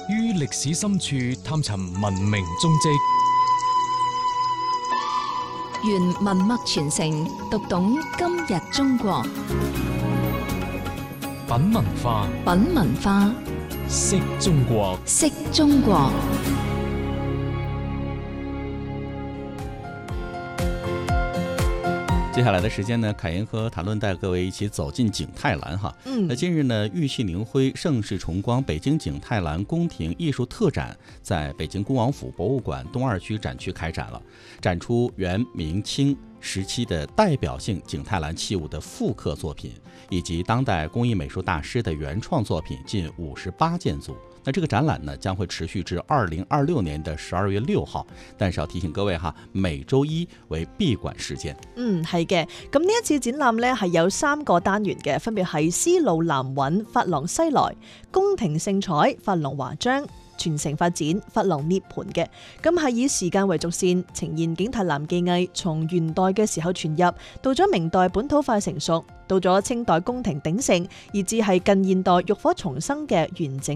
於歷史深處探尋文明蹤跡， 原文脈傳承，讀懂今日中國。 品文化， 品文化， 識中國， 識中國。 接下來的時間呢，凱妍和譚論帶各位一起走進景泰藍哈。那近日呢，玉砌臨輝，盛世重光北京景泰藍宮廷藝術特展在北京恭王府博物館東二區展區開展了，展出元明清時期的代表性景泰藍器物的復刻作品，以及當代工藝美術大師的原創作品近58件組。那這個展覽呢，將會持續至2026年的12月6號，但是要提醒各位哈，每周一為閉館時間。 係嘅。咁呢一次展覽呢係有3個單元嘅，分別係絲路南韻、珐琅西來、宮廷盛彩、珐琅華章、傳承發展、珐琅涅槃嘅。咁係以時間為軸線，呈現景泰藍技藝從元代嘅時候傳入，到咗明代本土化成熟，到咗清代宮廷鼎盛，以至係近現代浴火重生嘅完整